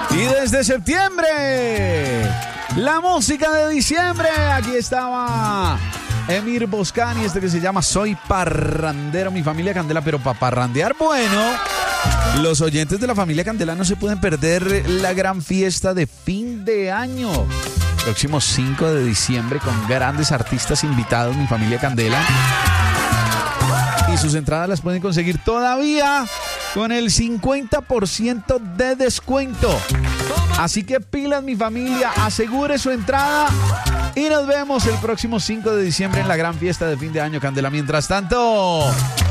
Y desde septiembre, la música de diciembre. Aquí estaba Emir Boscani, que se llama Soy Parrandero, mi familia Candela. Pero para parrandear, bueno, los oyentes de la familia Candela no se pueden perder la gran fiesta de fin de año. Próximo 5 de diciembre con grandes artistas invitados, mi familia Candela. Y sus entradas las pueden conseguir todavía con el 50% de descuento. Así que pilas, mi familia, asegure su entrada y nos vemos el próximo 5 de diciembre en la gran fiesta de fin de año Candela. Mientras tanto,